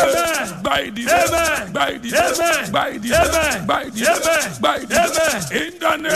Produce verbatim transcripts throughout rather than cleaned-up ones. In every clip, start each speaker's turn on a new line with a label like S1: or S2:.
S1: gba ìdìde gba ìdìde gba ìdìde gba ìdìde gba ìdìde in the name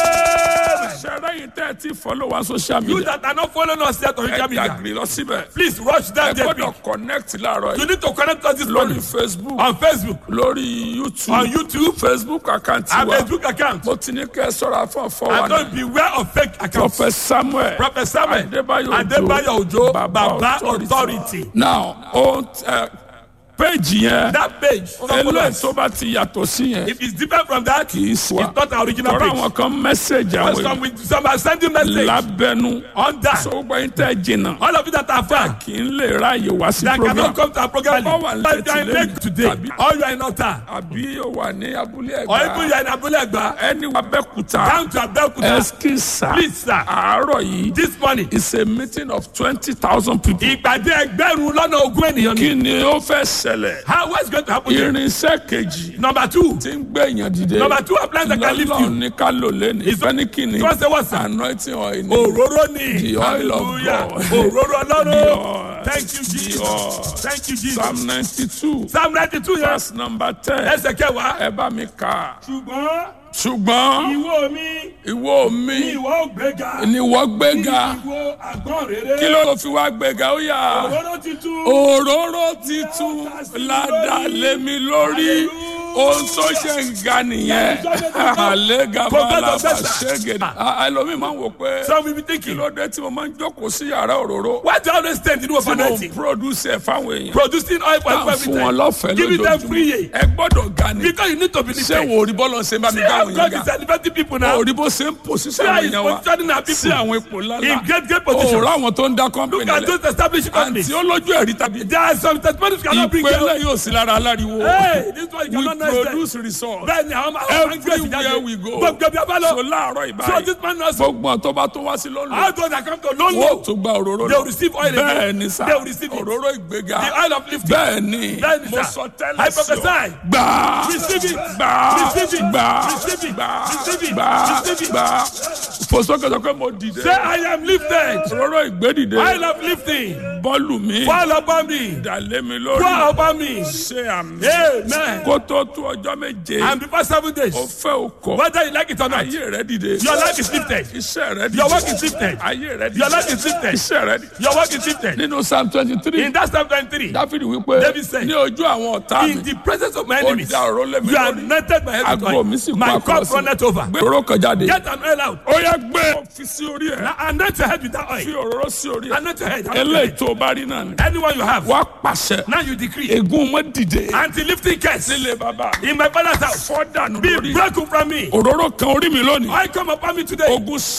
S1: of ṣẹlẹ yìí tẹ ti follow wa social media.
S2: You that are not following us yet on social media.
S1: ẹ dàgbé lọ síbẹ̀.
S2: Please rush that
S1: ẹ
S2: J P.
S1: gbọ́dọ̀ connect láàárọ̀ yìí.
S2: You need to connect us this morning.
S1: lórí Facebook.
S2: On Facebook.
S1: lórí YouTube.
S2: On YouTube.
S1: Facebook account
S2: Our
S1: wa.
S2: Facebook account.
S1: mo ti ní kẹ́ ẹ sọ́ra fún ọ̀fọ̀ wa
S2: And don't beware of fake accounts.
S1: Prophet Samuel.
S2: Prophet Samuel.
S1: Adébáyọ̀ Òjó.
S2: Adébáyọ̀ Òjó.
S1: Baba
S2: Baba
S1: Authority.
S2: Authority.
S1: now on uh, page yẹn.
S2: That page.
S1: eléyìí tó bá ti yàtọ̀ sí yẹn.
S2: If it's different from that,
S1: kì í sùn.
S2: it's not our original
S1: tọ́ra
S2: page.
S1: àwọn kan message
S2: Because
S1: àwọn
S2: some, with, some are sending message
S1: lábẹ́nu.
S2: on that.
S1: so gbọ́ yín tẹ́ jìnnà.
S2: All of you that are far,
S1: kì í lè ráàyè wá sí
S2: that
S1: program.
S2: cannot come to our program.
S1: Bàbá wà
S2: But you are in
S1: lẹ́tí
S2: Lagos today,
S1: Tàbí-
S2: or you are in Ota,
S1: àbí ó wà ní abúlé
S2: or even you
S1: ẹ̀gbá.
S2: are in Abule Egba,
S1: ẹni wà Abẹ́òkúta.
S2: down to Abeokuta.
S1: ẹskísà.
S2: Please, sir.
S1: àárọ̀ yìí.
S2: This morning,
S1: it's a meeting of twenty thousand people.
S2: ìpàdé ẹgbẹ̀rún lọ́nà ogún ènìyàn ni.
S1: kí ni ó fẹ́ ṣẹlẹ̀.
S2: How what's going to happen? here?
S1: irinṣẹ́ kejì.
S2: Number two,
S1: tí ń gbé èèyàn dìde.
S2: number two appliance that can lift
S1: lọ́lọ́
S2: you.
S1: ní ká lò lẹ́nu. ìfẹ́ ní kíni.
S2: Trust the word, sir.
S1: anointing oil ni.
S2: Òróró ni.
S1: The oil of
S2: Hallelujah.
S1: God.
S2: Òróró
S1: The
S2: Ọlọ́run.
S1: oil.
S2: Thank you,
S1: The
S2: Jesus.
S1: oil.
S2: Thank you, Jesus.
S1: Psalm ninety-two.
S2: Psalm ninety-two yẹn.
S1: verse number ten.
S2: Ẹsẹ̀ kẹwàá.
S1: ẹ bá mi kà.
S2: Ṣùgbọ́n
S1: ṣùgbọ́n
S2: ìwọ mi
S1: ìwọ
S2: ni
S1: mi
S2: ìwọ ò gbéga.
S1: ni wọ́n gbéga.
S2: Ìwọ àgbọ̀n rere.
S1: kí ló fi wá gbéga ó yà.
S2: Òróró titun.
S1: òróró titun ládàá lé mi lórí. ohun tó ṣe ń ga nìyẹn. àlẹ́ gàmàlà bàṣẹ́gẹ̀dẹ̀. ẹlòmíì máa ń wò pé
S2: Some will be
S1: kí
S2: thinking,
S1: ló dé tí mo máa ń jókòó sí yàrá òróró.
S2: why do you always stand in the
S1: tí mo ń
S2: overnight?
S1: produce ẹ̀ fáwọn èèyàn.
S2: Producing oil for
S1: tá à
S2: people
S1: ń
S2: every
S1: fún wọn
S2: time.
S1: lọ́fẹ̀ẹ́
S2: Give it them free.
S1: lójoojúmọ́. ẹ gbọ́dọ̀ ga ni.
S2: Because you need to be
S1: ṣé
S2: lifted.
S1: wo orí bọ́ọ̀lù ṣe bá mi
S2: See
S1: dá
S2: how
S1: àwọn
S2: God
S1: èèyàn
S2: is
S1: ga.
S2: elevating people now.
S1: orí bó ṣe ń pòsíṣẹ́
S2: See how
S1: àwọn
S2: he's
S1: èèyàn wa.
S2: positioning our
S1: sí
S2: people.
S1: àwọn ipò ńlá
S2: In great, great
S1: ńlá.
S2: position.
S1: òòrùn àwọn tó ń dá
S2: Look
S1: kọ́mpìnì
S2: at
S1: lẹ̀.
S2: those established companies.
S1: àǹtí olójú ẹ̀rí tàbí.
S2: There are some testimonies you cannot bring here.
S1: ìpele yóò sí lára aláriwo.
S2: Hey, this one you
S1: we
S2: cannot know.
S1: produce results.
S2: Bẹ́ẹ̀ni àwọn máa ń gbé
S1: everywhere we go.
S2: Gbogbo bí a bá
S1: so
S2: lọ.
S1: láàárọ̀
S2: So
S1: ìbáyìí.
S2: this man also.
S1: gbogbo àtọ́ bá tó wá sí lónìí.
S2: How those that come to
S1: wọ́n
S2: London.
S1: tún gba òróró
S2: They will receive oil again.
S1: bẹ́ẹ̀ ni sá.
S2: They will receive it.
S1: òróró ìgbéga.
S2: The oil of lifting.
S1: bẹ́ẹ̀ ni
S2: Bẹ́ẹ̀ ni
S1: mo
S2: sá.
S1: sọ
S2: I
S1: tẹ́lẹ̀ sí ọ.
S2: prophesy.
S1: gbà
S2: Receive it.
S1: gbà
S2: Receive it.
S1: gbà
S2: Receive it.
S1: gbà
S2: Receive it.
S1: gbà
S2: Receive it.
S1: gbà fòsókè pé mo dìde.
S2: Say I am lifted.
S1: òróró ìgbédìde.
S2: Oil of lifting.
S1: bọ́ọ̀lù mi.
S2: Fall upon me.
S1: dàlẹ́ mi lórí.
S2: Fall upon me.
S1: ṣé àmì.
S2: Amen.
S1: kó tó tó ọjọ́ méje.
S2: And before seven days,
S1: ó fẹ́ o kọ̀.
S2: whether you like it or not,
S1: ayé rẹ dìde.
S2: your life is lifted.
S1: iṣẹ́ rẹ dìde.
S2: Your work is lifted.
S1: ayé rẹ dìde.
S2: Your life is lifted.
S1: iṣẹ́ rẹ dìde.
S2: Your work is lifted.
S1: nínú psalm twenty three.
S2: In that Psalm twenty-three,
S1: dáfídì wípé
S2: David said,
S1: ní ojú àwọn ọ̀tá mi.
S2: in the presence of my
S1: ó
S2: enemies,
S1: da òró lé mi
S2: you are
S1: lórí.
S2: anointed by heaven.
S1: àgbo mi sì kún
S2: My cup
S1: àkọsí.
S2: runneth over.
S1: gbé òróró kan jáde.
S2: Get an oil out.
S1: ó yá gbé. fi sí orí ẹ̀.
S2: Now anoint your head with that
S1: fi
S2: oil.
S1: òróró sí orí ẹ̀.
S2: Anoint your head. Anoint your
S1: eléyìí
S2: head.
S1: tó o bá rí náà ni.
S2: Anyone you have.
S1: wá pàṣẹ.
S2: Now you decree.
S1: ègún mọ́ dìde.
S2: Anti-lifting curse
S1: nílé bàbá mi.
S2: in my father's house.
S1: fọ́ dànù
S2: Be
S1: lórí.
S2: broken from me.
S1: òróró kan orí mi lónìí.
S2: I come upon me today.
S1: ogun